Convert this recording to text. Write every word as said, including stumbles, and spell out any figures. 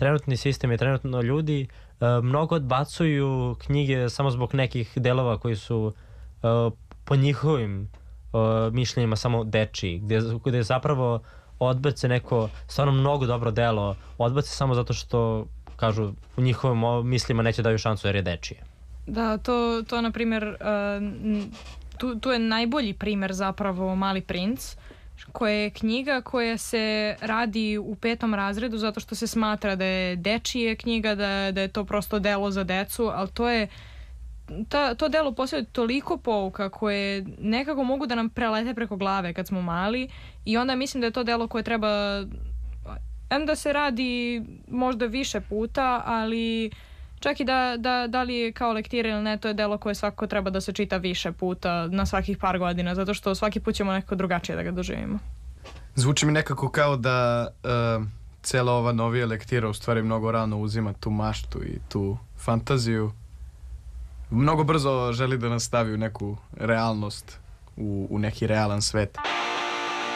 trenutni sistem i trenutno ljudi uh, mnogo odbacuju knjige samo zbog nekih delova koji su uh, po njihovim uh, mišljenjima samo dečiji, gde, gde zapravo odbace neko stvarno mnogo dobro delo, odbace samo zato što kažu u njihovim mislima neće daju šansu jer je dečije. Da, to, to na primjer, uh, tu, tu je najbolji primjer zapravo Mali princ, koja je knjiga koja se radi u petom razredu zato što se smatra da je dečije knjiga, da, da je to prosto delo za decu, ali to je ta, to delo posjeduje toliko pouka koje nekako mogu da nam prelete preko glave kad smo mali i onda mislim da je to delo koje treba em da se radi možda više puta, ali čak i da, da, da li je kao lektira ili ne, to je delo koje svakako treba da se čita više puta na svakih par godina, zato što svaki put ćemo nekako drugačije da ga doživimo. Zvuči mi nekako kao da uh, cela ova novija lektira u stvari mnogo rano uzima tu maštu i tu fantaziju. Mnogo brzo želi da nas stavi u neku realnost, u, u neki realan svet.